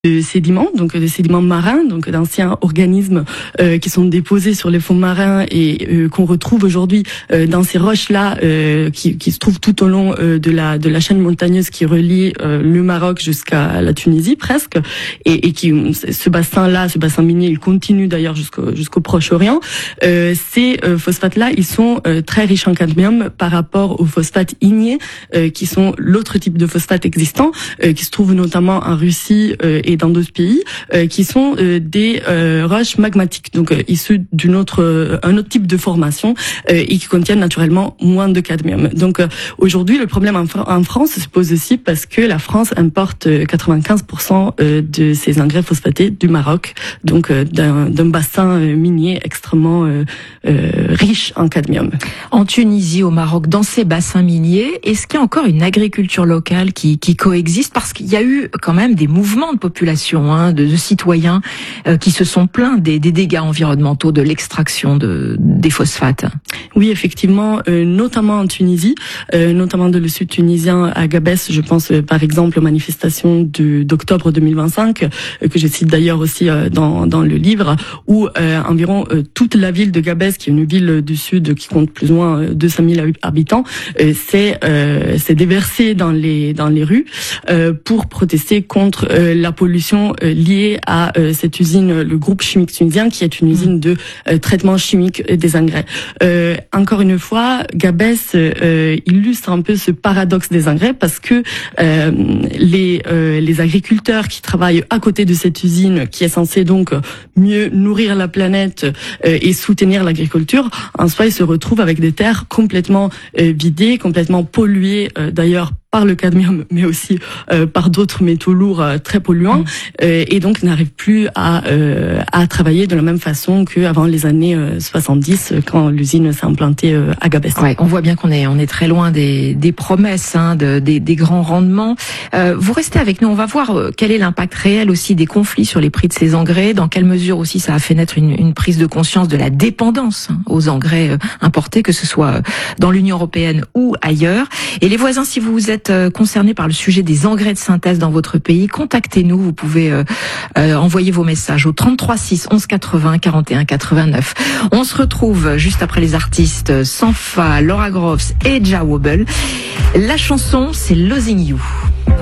de sédiments, donc des sédiments marins, donc d'anciens organismes qui sont déposés sur les fonds marins et qu'on retrouve aujourd'hui dans ces roches-là qui se trouvent tout au long de la chaîne montagneuse qui relie le Maroc jusqu'à la Tunisie presque, et qui ce bassin minier, il continue d'ailleurs jusqu'au Proche-Orient. Ces phosphates-là, ils sont très riches en cadmium par rapport aux phosphates ignés qui sont l'autre type de phosphate existant, qui se trouve notamment en Russie et dans d'autres pays, qui sont des roches magmatiques, donc issues un autre type de formation et qui contiennent naturellement moins de cadmium. Donc aujourd'hui, le problème en France se pose aussi parce que la France importe 95% de ses engrais phosphatés du Maroc, donc d'un bassin minier extrêmement riche en cadmium. En Tunisie, au Maroc, dans ces bassins miniers, est-ce qu'il y a encore une agriculture locale qui coexiste? Parce qu'il y a eu quand même des mouvements de population, de citoyens qui se sont plaints des dégâts environnementaux de l'extraction des phosphates. Oui, effectivement, notamment en Tunisie, notamment dans le sud tunisien, à Gabès. Je pense par exemple aux manifestations d'octobre 2025, que je cite d'ailleurs aussi dans le livre, où environ toute la ville de Gabès, qui est une ville du sud qui compte plus ou moins 200 000 habitants, s'est déversée dans les rues pour protester contre la pollution liée à cette usine, le groupe chimique tunisien, qui est une usine de traitement chimique des engrais. Encore une fois, Gabès illustre un peu ce paradoxe des engrais, parce que les agriculteurs qui travaillent à côté de cette usine, qui est censée donc mieux nourrir la planète et soutenir l'agriculture, en soi ils se retrouvent avec des terres complètement vidées, complètement polluées d'ailleurs par le cadmium, mais aussi par d'autres métaux lourds très polluants, et donc n'arrivent plus à travailler de la même façon qu'avant les années 70, quand l'usine s'est implantée à Gabès. Ouais, on voit bien qu'on est très loin des promesses, des grands rendements. Vous restez avec nous, on va voir quel est l'impact réel aussi des conflits sur les prix de ces engrais, dans quelle mesure aussi ça a fait naître une prise de conscience de la dépendance aux engrais importés, que ce soit dans l'Union européenne ou ailleurs. Et les voisins, si vous êtes concernés par le sujet des engrais de synthèse dans votre pays, contactez-nous. Vous pouvez envoyer vos messages au 33 6 11 80 41 89. On se retrouve juste après les artistes Sanfa, Laura Groves et Ja Wobble. La chanson, c'est Losing You.